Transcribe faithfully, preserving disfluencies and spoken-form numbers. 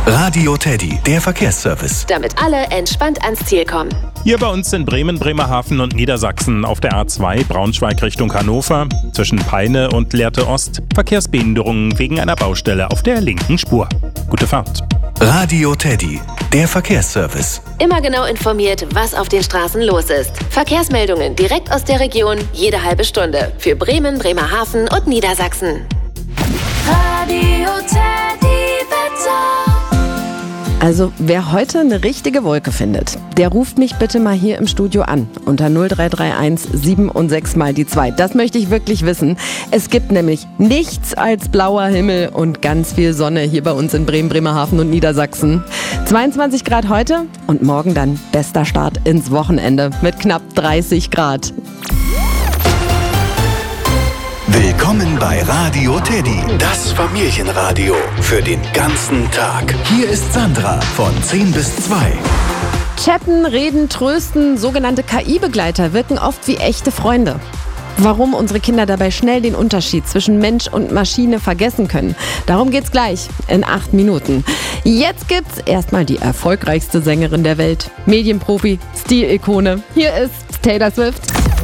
Radio Teddy, der Verkehrsservice. Damit alle entspannt ans Ziel kommen. Hier bei uns in Bremen, Bremerhaven und Niedersachsen auf der A zwei Braunschweig Richtung Hannover zwischen Peine und Lehrte Ost Verkehrsbehinderungen wegen einer Baustelle auf der linken Spur. Gute Fahrt. Radio Teddy, der Verkehrsservice. Immer genau informiert, was auf den Straßen los ist. Verkehrsmeldungen direkt aus der Region, jede halbe Stunde. Für Bremen, Bremerhaven und Niedersachsen. Radio Teddy Wetter. Also, wer heute eine richtige Wolke findet, der ruft mich bitte mal hier im Studio an. Unter null drei drei eins sieben und sechs mal die zwei. Das möchte ich wirklich wissen. Es gibt nämlich nichts als blauer Himmel und ganz viel Sonne hier bei uns in Bremen, Bremerhaven und Niedersachsen. zweiundzwanzig Grad heute und morgen dann bester Start ins Wochenende mit knapp dreißig Grad. Willkommen bei Radio Teddy, das Familienradio für den ganzen Tag. Hier ist Sandra von zehn bis zwei. Chatten, reden, trösten, sogenannte K I-Begleiter wirken oft wie echte Freunde. Warum unsere Kinder dabei schnell den Unterschied zwischen Mensch und Maschine vergessen können, darum geht's gleich in acht Minuten. Jetzt gibt's erstmal die erfolgreichste Sängerin der Welt, Medienprofi, Stilikone. Hier ist Taylor Swift.